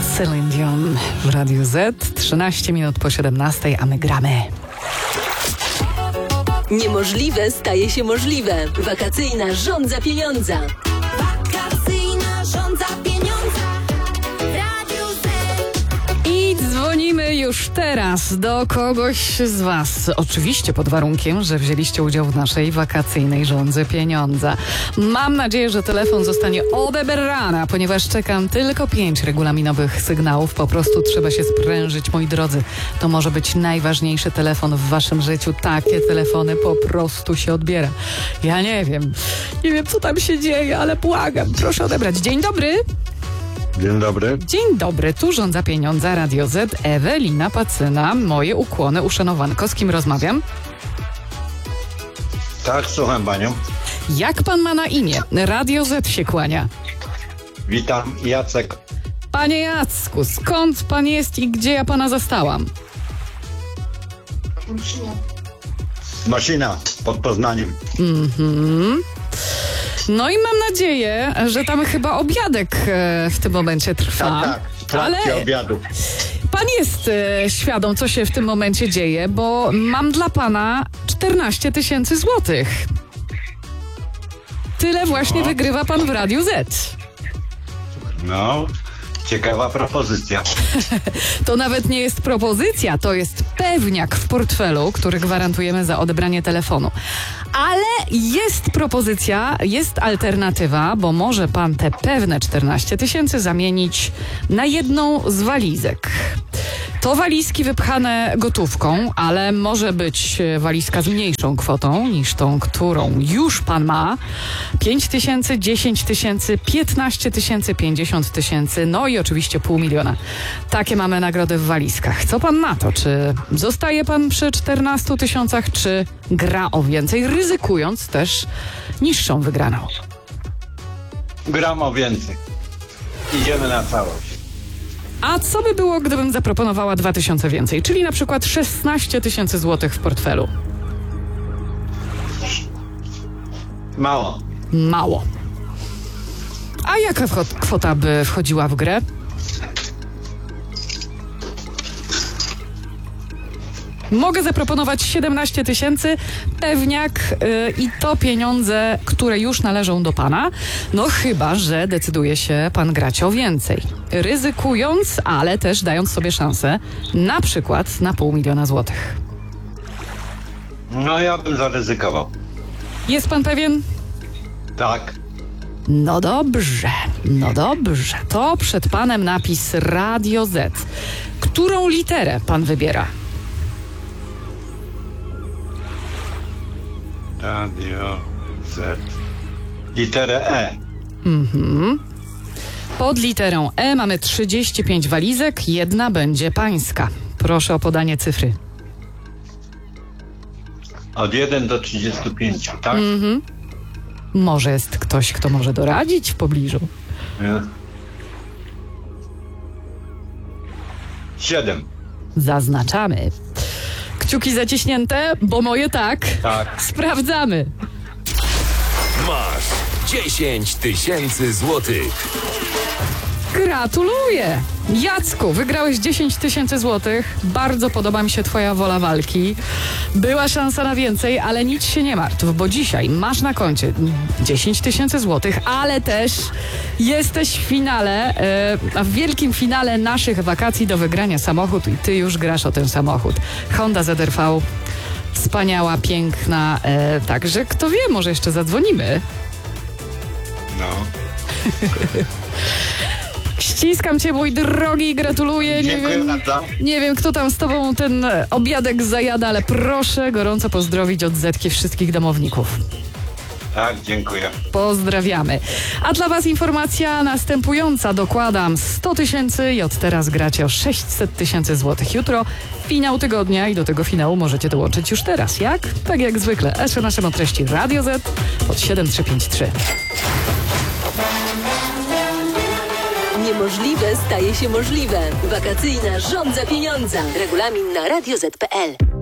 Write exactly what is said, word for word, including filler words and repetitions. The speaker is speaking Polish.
Celine Dion w Radiu Z. trzynaście minut po siedemnastej, a my gramy. Niemożliwe staje się możliwe. Wakacyjna żądza pieniądza. Wakacyjna żądza pieniądza. Radio Z. I dzwonimy już teraz do kogoś z Was. Oczywiście pod warunkiem, że wzięliście udział w naszej wakacyjnej żądze pieniądza. Mam nadzieję, że telefon zostanie odebrany, ponieważ czekam tylko pięć regulaminowych sygnałów. Po prostu trzeba się sprężyć, moi drodzy. To może być najważniejszy telefon w Waszym życiu. Takie telefony po prostu się odbiera. Ja nie wiem. Nie wiem, co tam się dzieje, ale błagam. Proszę odebrać. Dzień dobry. Dzień dobry. Dzień dobry, tu żądza pieniądza Radio Z, Ewelina Pacyna. Moje ukłony, uszanowanko. Z kim rozmawiam? Tak, słucham panią. Jak pan ma na imię? Radio Z się kłania. Witam, Jacek. Panie Jacku, skąd pan jest i gdzie ja pana zastałam? Masina pod Poznaniem. Mhm. No i mam nadzieję, że tam chyba obiadek e, w tym momencie trwa. Tak, tak, w trakcie Ale obiadu. pan jest e, świadom, co się w tym momencie dzieje, bo mam dla pana czternaście tysięcy złotych. Tyle właśnie No. wygrywa pan w Radiu Z. No, ciekawa propozycja. To nawet nie jest propozycja, to jest pewniak w portfelu, który gwarantujemy za odebranie telefonu. Ale jest propozycja, jest alternatywa, bo może pan te pewne czternaście tysięcy zamienić na jedną z walizek. To walizki wypchane gotówką, ale może być walizka z mniejszą kwotą niż tą, którą już pan ma. pięć tysięcy, dziesięć tysięcy, piętnaście tysięcy, pięćdziesiąt tysięcy, no i oczywiście pół miliona. Takie mamy nagrody w walizkach. Co pan na to? Czy zostaje pan przy czternastu tysiącach, czy gra o więcej, ryzykując też niższą wygraną? Gram o więcej. Idziemy na całość. A co by było, gdybym zaproponowała dwa tysiące więcej, czyli na przykład szesnaście tysięcy złotych w portfelu? Mało. Mało. A jaka wcho- kwota by wchodziła w grę? Mogę zaproponować siedemnaście tysięcy, pewniak yy, i to pieniądze, które już należą do pana. No chyba, że decyduje się pan grać o więcej. Ryzykując, ale też dając sobie szansę na przykład na pół miliona złotych. No ja bym zaryzykował. Jest pan pewien? Tak. No dobrze, no dobrze. To przed panem napis Radio Z. Którą literę pan wybiera? Radio Z. Literę E. Mhm. Pod literą E mamy trzydzieści pięć walizek, jedna będzie pańska. Proszę o podanie cyfry. Od jeden do trzydziestu pięciu, tak? Mhm. Może jest ktoś, kto może doradzić w pobliżu. Nie. Siedem. Zaznaczamy. Kciuki zaciśnięte, bo moje tak. Tak. Sprawdzamy. Masz dziesięć tysięcy złotych. Gratuluję! Jacku, wygrałeś dziesięć tysięcy złotych. Bardzo podoba mi się twoja wola walki. Była szansa na więcej, ale nic się nie martw, bo dzisiaj masz na koncie dziesięć tysięcy złotych, ale też jesteś w finale, e, a w wielkim finale naszych wakacji do wygrania samochód i ty już grasz o ten samochód. Honda Z R V, wspaniała, piękna, e, także kto wie, może jeszcze zadzwonimy. No. Ściskam cię, mój drogi, i gratuluję. Nie Dziękuję wiem, bardzo. nie wiem, kto tam z tobą ten obiadek zajada, ale proszę gorąco pozdrowić od Zetki wszystkich domowników. Tak, dziękuję. Pozdrawiamy. A dla was informacja następująca. Dokładam sto tysięcy i od teraz gracie o sześćset tysięcy złotych. Jutro finał tygodnia i do tego finału możecie dołączyć już teraz. Jak? Tak jak zwykle. es em es-em o treści Radio Z pod siedem trzy pięć trzy. Niemożliwe staje się możliwe. Wakacyjna żądza pieniądza. Regulamin na radio zet kropka pe el.